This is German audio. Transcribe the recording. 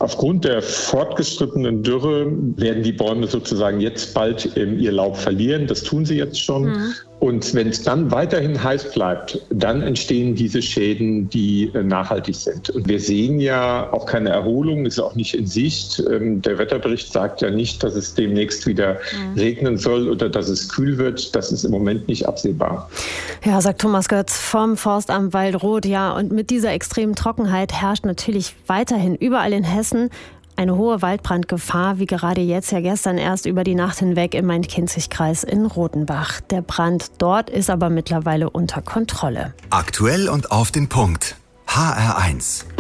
Aufgrund der fortgeschrittenen Dürre werden die Bäume sozusagen jetzt bald ihr Laub verlieren. Das tun sie jetzt schon. Und wenn es dann weiterhin heiß bleibt, dann entstehen diese Schäden, die nachhaltig sind. Und wir sehen ja auch keine Erholung, ist auch nicht in Sicht. Der Wetterbericht sagt ja nicht, dass es demnächst wieder regnen soll oder dass es kühl wird. Das ist im Moment nicht absehbar. Ja, sagt Thomas Götz vom Forstamt Waldrot. Ja, und mit dieser extremen Trockenheit herrscht natürlich weiterhin überall in Hessen eine hohe Waldbrandgefahr, wie gerade jetzt ja gestern erst über die Nacht hinweg im Main-Kinzig-Kreis in Rodenbach. Der Brand dort ist aber mittlerweile unter Kontrolle. Aktuell und auf den Punkt. HR1.